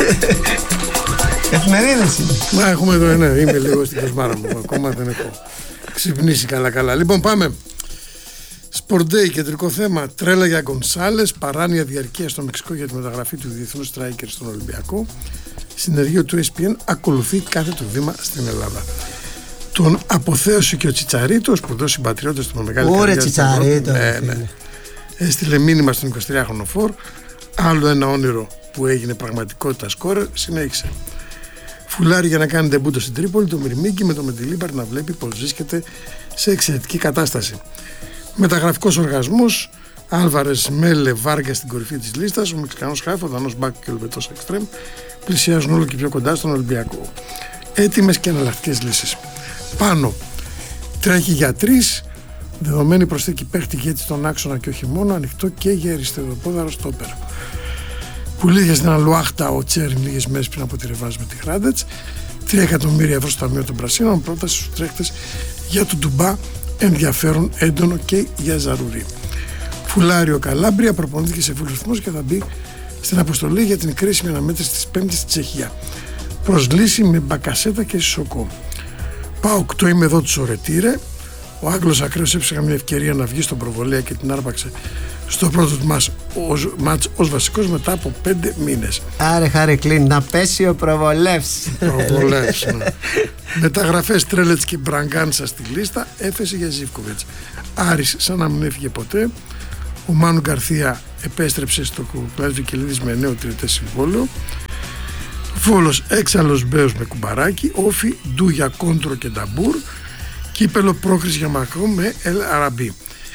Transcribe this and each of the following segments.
Εφημερίδες είναι. Μα έχουμε εδώ, ναι, είμαι λίγο στην κοσμάρα μου. Ακόμα δεν έχω ξυπνήσει καλά. Λοιπόν, πάμε. Sport Day, κεντρικό θέμα. Τρέλα για Γκονσάλες. Παράνοια διαρκεία στο Μεξικό για τη μεταγραφή του διεθνούς στράικερ στον Ολυμπιακό. Συνεργείο του ESPN ακολουθεί κάθε του βήμα στην Ελλάδα. Τον αποθέωσε και ο Τσιτσαρίτος, σπουδαίος συμπατριώτης του με μεγάλη καριέρα. Τσιτσαρίτο. Ναι. Έστειλε μήνυμα στον 23χρονο φορ. Άλλο ένα όνειρο που έγινε πραγματικότητα σκόρερ, συνέχισε. Φουλάρι για να κάνει ντεμπούτο στην Τρίπολη, το Μυρμήγκι με το Μεντιλίμπαρ να βλέπει πως βρίσκεται σε εξαιρετική κατάσταση. Μεταγραφικός οργασμός, Άλβαρες, Μέλε, Βάργα στην κορυφή της λίστας, ο Μεξικανός Χάφ, ο Δανός Μπάκ και ο Ελβετός Εκστρέμ πλησιάζουν όλο και πιο κοντά στον Ολυμπιακό. Έτοιμες και εναλλακτικές λύσεις. Πάνω τρέχει για 3, δεδομένη προσθήκη παίχτη και έτσι στον άξονα και όχι μόνο, ανοιχτό και για αριστεροπόδαρο στόπερ. Πουλήθηκε στην Αλουάχτα ο Τσέριν λίγες μέρες πριν από τη ρεβάζ με τη Χράντετς. 3 εκατομμύρια ευρώ στο Ταμείο των Πρασίνων, πρόταση στους τρέχτες για τον Ντουμπά, ενδιαφέρον έντονο και για Ζαρουρί. Φουλάριο Καλάμπρια προπονήθηκε σε full ρυθμός και θα μπει στην αποστολή για την κρίσιμη αναμέτρηση της Πέμπτης στη Τσεχία. Προσλύση με Μπακασέτα και Σισοκό. ΠΑΟΚ, το είμαι εδώ του Ορετήρε. Ο Άγγλος ακραίος έψαχε μια ευκαιρία να βγει στον προβολέα και την άρπαξε στο πρώτο του μάτς ως βασικός μετά από 5 μήνες. Άρε Χάρη Κλίν, να πέσει ο Προβολεύς. Ναι. Μεταγραφές Τρέλετς και Μπραγκάνσα στη λίστα, έφεση για Ζίβκοβιτς. Άρης σαν να μην έφυγε ποτέ. Ο Μάνου Γκαρθία επέστρεψε στο Κουκλάς Βικελίδης με νέο τριετές συμβόλαιο. Βόλος έξαλλος Μπέος με κουμπαράκι. Όφι Ντου για Κόντρο και Νταμπούρ. Κύπελο πρόκριση για Μακρό με Ελ Αραμπί.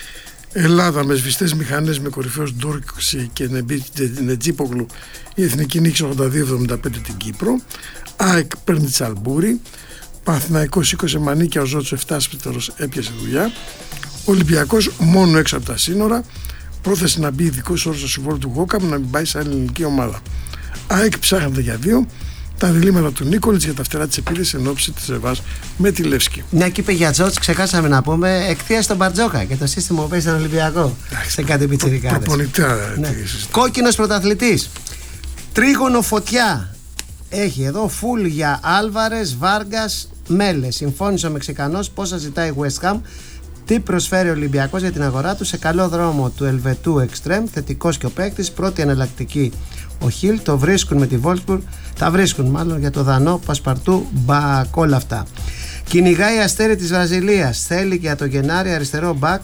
Ελλάδα με σβηστές μηχανές με κορυφαίους Ντόρξη και Νετζίπογλου. Η Εθνική νίκησε 82-75 την Κύπρο. ΑΕΚ παίρνει Τσαλμπούρη. Παναθηναϊκός σήκωσε μανίκια, ο Ζώτσο 7σπιτερος έπιασε δουλειά. Ολυμπιακός μόνο έξω από τα σύνορα. Πρόθεση να μπει ειδικός όρος στο συμβόλαιο του Γόκαμ να μην πάει σε άλλη ελληνική ομάδα. ΑΕΚ ψάχνεται για 2. Τα διλήμματα του Νίκολιτς για τα φτερά της επίδεσης εν ώψη της Ρεβάς με τη Λεύσκη. Μια και είπε για Τζότς, ξεχάσαμε να πούμε, εκθεία στον Μπαρτζόκα και το σύστημα που παίζει στον Ολυμπιακό. Σε κάτι πιτσιρικάδες. Προπονητά. Ναι. Κόκκινος πρωταθλητής. Τρίγωνο φωτιά. Έχει εδώ φουλ για Άλβαρες, Βάργας, Μέλε. Συμφώνησε ο Μεξικανός πόσα ζητάει η West Ham. Τι προσφέρει ο Ολυμπιακός για την αγορά του, σε καλό δρόμο του Ελβετού Εκστρέμ. Θετικός και ο παίκτης. Πρώτη εναλλακτική ο Χιλ. Το βρίσκουν με τη Wolfsburg. Τα βρίσκουν μάλλον για το Δανό Πασπαρτού Μπακ, όλα αυτά. Κυνηγάει Αστέρι της Βραζιλίας. Θέλει για το Γενάρη αριστερό μπακ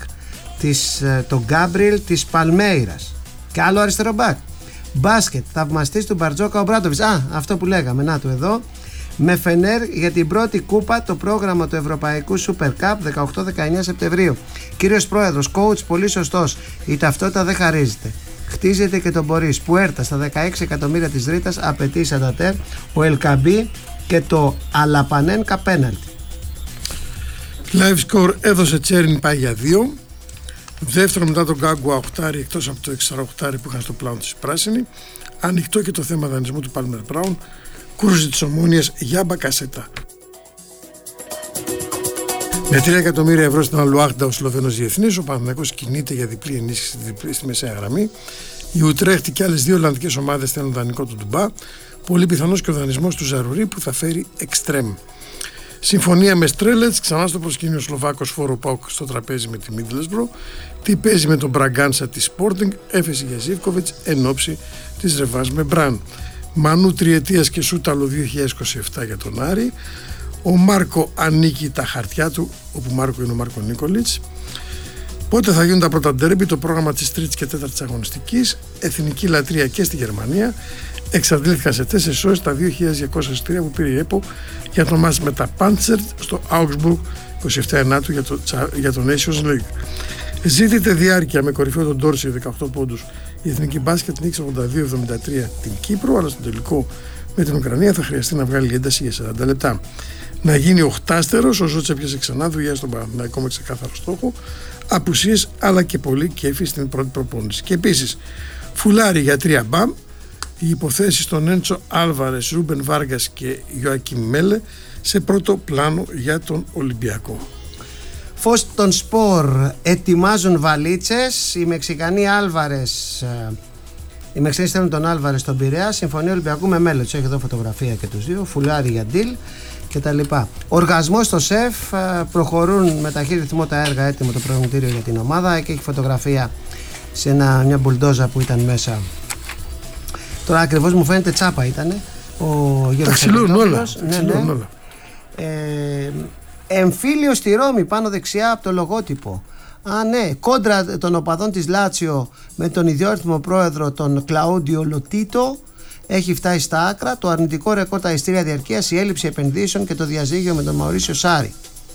τον Γκάμπριελ της Παλμέιρας. Και άλλο αριστερό μπακ. Μπάσκετ, θαυμαστής του Μπαρτζόκα ο Μπράντοβιτς. Αυτό που λέγαμε, να του εδώ. Με Φενέρ για την πρώτη κούπα, το πρόγραμμα του Ευρωπαϊκού Super Cup 18-19 Σεπτεμβρίου. Κύριος Πρόεδρος, coach πολύ σωστός. Η ταυτότητα δεν χαρίζεται. Χτίζεται και τον Μπορίς που έρτα στα 16 εκατομμύρια της Ρήτας απαιτεί Σαντατέρ, ο Ελκαμπή και το Αλαπανένκα πέναλτι. Live score έδωσε Τσέριν, πάει για 2. Δεύτερο μετά τον Γκάγκουα οχτάρι, εκτός από το εξτρα οχτάρι που είχαν στο πλάνο της πράσινη. Ανοιχτό και το θέμα δανεισμού του Πάλμερ Μπράουν. Κούρση της Ομόνοιας για Μπακασέτα. Με 3 εκατομμύρια ευρώ στην Αλουάχτα ο Σλοβαίνος διεθνής, ο Παναθηναϊκός κινείται για διπλή ενίσχυση στη μεσαία γραμμή. Η Ουτρέχτη και άλλες 2 ολλανδικές ομάδες θέλουν δανεικό του Ντουμπά. Πολύ πιθανός και ο δανεισμός του Ζαρουρί που θα φέρει Εκστρέμ. Συμφωνία με Στρέλετς, ξανά στο προσκήνιο Σλοβάκος φόρο Πάουκ στο τραπέζι με τη Μίτλεσμπρο. Τι παίζει με τον Μπραγκάνσα της Sporting, έφεση για Ζίβκοβιτς εν ώψη της ρεβάς με Μπραν. Μανού τριετίας και Σούταλο 2027 για τον Άρη. Ο Μάρκο ανήκει τα χαρτιά του, όπου Μάρκο είναι ο Μάρκο Νίκολιτς. Πότε θα γίνουν τα πρώτα ντέρμπι, το πρόγραμμα της 3ης και 4ης αγωνιστικής, εθνική λατρεία και στη Γερμανία. Εξαντλήθηκαν σε 4 ώρες τα 2.200 εισιτήρια που πήρε η ΕΠΟ για το μάτς με τα Pantsert στο Augsburg 27 Ενάτου για το Nations League. Ζήτηται διάρκεια με κορυφαίο τον Ντόρση 18 πόντους. Η εθνική μπάσκετ νίκησε 82-73 την Κύπρο, αλλά στο τελικό με την Ουκρανία θα χρειαστεί να βγάλει ένταση για 40 λεπτά. Να γίνει οχτάστερος, ο Ζώτς έπιασε ξανά δουλειά στον Παναθηναϊκό με ξεκάθαρο στόχο, απουσίες αλλά και πολύ κέφι στην πρώτη προπόνηση. Και επίσης, φουλάρι για 3 μπαμ, οι υποθέσεις των Έντσο Άλβαρες, Ρούμπεν Βάργας και Ιωάκιμ Μέλε σε πρώτο πλάνο για τον Ολυμπιακό. Φως των Σπορ ετοιμάζουν βαλίτσες. Οι Μεξικανοί Άλβαρες Οι Μεξικανοί στέλνουν τον Άλβαρες στον Πειραιά. Συμφωνία Ολυμπιακού με μέλος. Έχει εδώ φωτογραφία και τους δύο. Φουλάρι για deal κτλ. Οργασμό στο ΣΕΦ. Προχωρούν με ταχύ ρυθμό τα έργα. Έτοιμο το προγραμματήριο για την ομάδα. Και έχει φωτογραφία σε μια μπουλντόζα που ήταν μέσα. Τώρα ακριβώς μου φαίνεται τσάπα ήταν. Ο Γιώργος Αγγελόπουλος. Ναι. Εμφύλιο στη Ρώμη πάνω δεξιά από το λογότυπο. Ναι, κόντρα των οπαδών της Λάτσιο με τον ιδιόρυθμο πρόεδρο τον Κλαούντιο Λοτίτο έχει φτάσει στα άκρα. Το αρνητικό ρεκόρ τα ειστήρια διαρκείας, η έλλειψη επενδύσεων και το διαζύγιο με τον Μαουρίτσιο Σάρι.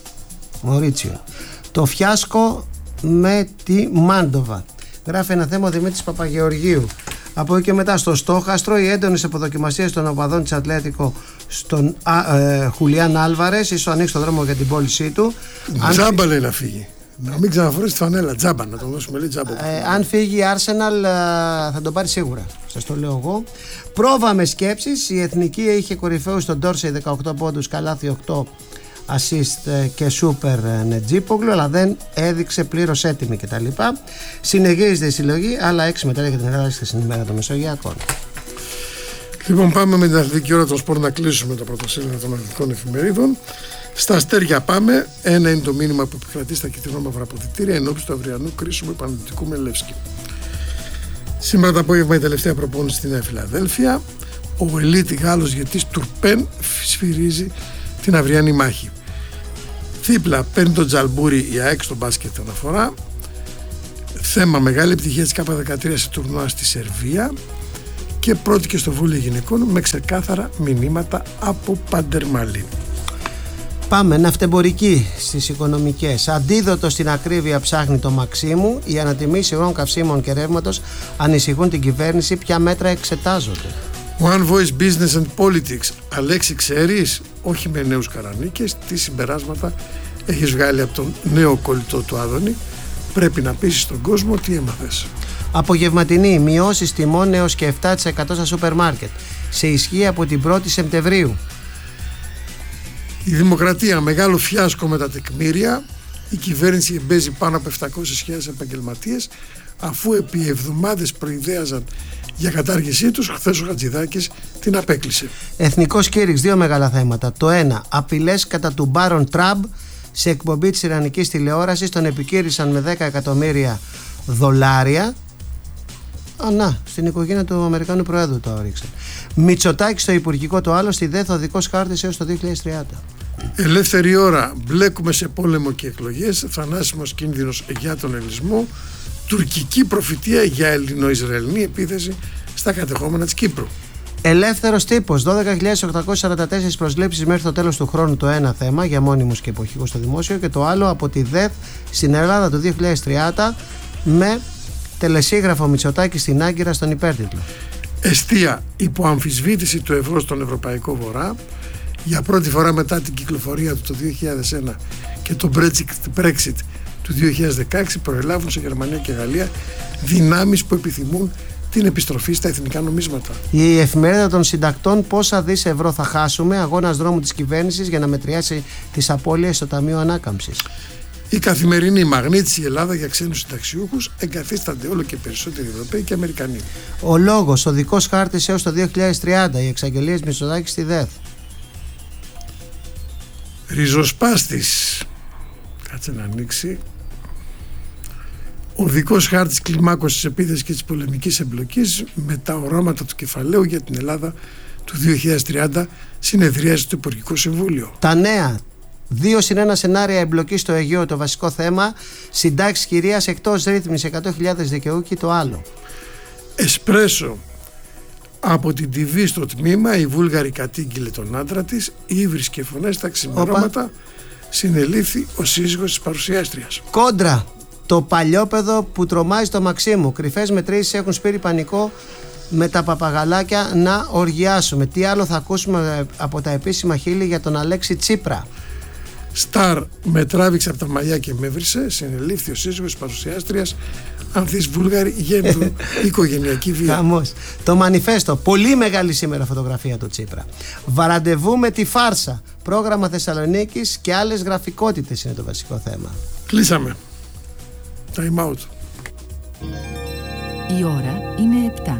Το φιάσκο με τη Μάντοβα. Γράφει ένα θέμα ο Δημήτρης Παπαγεωργίου. Από εκεί και μετά στο στόχαστρο, οι έντονες αποδοκιμασίες των οπαδών της Ατλέτικο στον Χουλιάν Άλβαρες, ίσως ανοίξει το δρόμο για την πώλησή του. Τζάμπα λέει να φύγει. Να μην ξαναφορέσει τη φανέλα, τζάμπα, να το δώσουμε λέει τζάμπα. Αν φύγει η Arsenal θα τον πάρει σίγουρα. Σας το λέω εγώ. Πρόβα με σκέψεις. Η Εθνική είχε κορυφαίους στον Ντόρσεϊ 18 πόντους, Καλάθι 8 assist και Σούπερ Νετζίπογλου, αλλά δεν έδειξε πλήρως έτοιμη κτλ. Συνεχίζεται η συλλογή, άλλα 6 μετάλλια για την Ελλάδα στην ημέρα των Μεσογειακών. Λοιπόν, πάμε με την αθλητική ώρα των σπορ να κλείσουμε τα πρωτοσέλιδα των αθλητικών εφημερίδων. Στα αστέρια πάμε. Ένα είναι το μήνυμα που επικρατεί στα κυτρινόμαυρα αποδυτήρια ενώπιση του αυριανού κρίσιμου επαναληπτικού με Λεύσκη. Σήμερα το απόγευμα η τελευταία προπόνηση στη Νέα Φιλαδέλφια. Ο ελίτη Γάλλος ηγετής Τουρπέν σφυρίζει την αυριανή μάχη. Δίπλα παίρνει τον Τζαλμπούρι η ΑΕΚ στο μπάσκετ αναφορά. Θέμα μεγάλη επιτυχία της K13 σε τουρνουά στη Σερβία. Και πρώτη και στο Βούλιο Γυναικών με ξεκάθαρα μηνύματα από Παντερμαλή. Πάμε, ναυτεμπορική στις οικονομικές. Αντίδοτο στην ακρίβεια ψάχνει το Μαξίμου. Οι ανατιμήσεις υγρών καυσίμων και ρεύματος ανησυχούν την κυβέρνηση. Ποια μέτρα εξετάζονται? One Voice Business and Politics. Αλέξη, ξέρεις, όχι με νέους καρανίκες, τι συμπεράσματα έχεις βγάλει από τον νέο κολλητό του Άδωνη? Πρέπει να πείσεις τον κόσμο τι έμαθες. Απογευματινή, μειώσεις τιμών έως και 7% στα σούπερ μάρκετ. Σε ισχύ από την 1η Σεπτεμβρίου. Η Δημοκρατία, μεγάλο φιάσκο με τα τεκμήρια. Η κυβέρνηση εμπέζει πάνω από 700.000 επαγγελματίες, αφού επί εβδομάδες προειδέαζαν για κατάργησή τους. Χθες ο Χατζηδάκης την απέκλεισε. Εθνικός κήρυξ, δύο μεγάλα θέματα. Το ένα, απειλές κατά του Μπάρον Τραμπ σε εκπομπή της Ιρανικής τηλεόρασης. Τον επικήρυσαν με 10 εκατομμύρια δολάρια. Στην οικογένεια του Αμερικανού Προέδρου το έριξε. Μητσοτάκη στο Υπουργικό, το άλλο στη ΔΕΘ, οδικός χάρτης έως το 2030. Ελεύθερη ώρα, μπλέκουμε σε πόλεμο και εκλογές. Θανάσιμος κίνδυνος για τον ελληνισμό. Τουρκική προφητεία για ελληνο-ισραηλινή επίθεση στα κατεχόμενα της Κύπρου. Ελεύθερος τύπος, 12.844 προσλήψεις μέχρι το τέλος του χρόνου, το ένα θέμα για μόνιμους και εποχικούς στο δημόσιο, και το άλλο από τη ΔΕΘ στην Ελλάδα το 2030 με τελεσίγραφο Μητσοτάκη στην Άγκυρα στον υπέρτιτλο. Εστία, υπό αμφισβήτηση του ευρώ στον Ευρωπαϊκό Βορρά. Για πρώτη φορά μετά την κυκλοφορία του το 2001 και το Brexit του 2016 προελάβουν σε Γερμανία και Γαλλία δυνάμεις που επιθυμούν την επιστροφή στα εθνικά νομίσματα. Η εφημερίδα των συντακτών, πόσα δις ευρώ θα χάσουμε, αγώνας δρόμου της κυβέρνησης για να μετριάσει τις απώλειες στο Ταμείο Ανάκαμψης. Η καθημερινή μαγνήτηση η Ελλάδα για ξένους συνταξιούχους, εγκαθίστανται όλο και περισσότεροι Ευρωπαίοι και Αμερικανοί. Ο λόγος, οδικός χάρτης έως το 2030, οι εξαγγελίες Μητσοτάκη στη ΔΕΘ. Ριζοσπάστης, κάτσε να ανοίξει. Ο οδικός χάρτης κλιμάκωσης της επίθεσης και της πολεμικής εμπλοκής με τα οράματα του κεφαλαίου για την Ελλάδα του 2030 συνεδρίασε το Υπουργικό Συμβούλιο. Τα νέα 2+1 σενάρια εμπλοκής στο Αιγαίο, το βασικό θέμα. Συντάξεις κυρίας εκτός ρύθμιση 100.000 δικαιούχοι, το άλλο. Εσπρέσο. Από την TV στο τμήμα η Βούλγαρη κατήγγειλε τον άντρα της, ύβρις και φωνές τα ξημερώματα. Συνελήφθη ο σύζυγος της παρουσιάστριας. Κόντρα. Το παλιόπαιδο που τρομάζει το Μαξίμου. Κρυφές μετρήσεις έχουν σπείρει πανικό με τα παπαγαλάκια να οργιάσουμε. Τι άλλο θα ακούσουμε από τα επίσημα χείλη για τον Αλέξη Τσίπρα? Σταρ, με τράβηξε από τα μαλλιά και με έβρισε. Συνελήφθη ο σύζυγος της παρουσιάστριας. Ανθής Βούλγαρη γέννου οικογενειακή βία. Χαμός. Το μανιφέστο, πολύ μεγάλη σήμερα φωτογραφία του Τσίπρα. Βαραντεβού με τη φάρσα. Πρόγραμμα Θεσσαλονίκης και άλλες γραφικότητες είναι το βασικό θέμα. Κλείσαμε. Time out. Η ώρα είναι 7.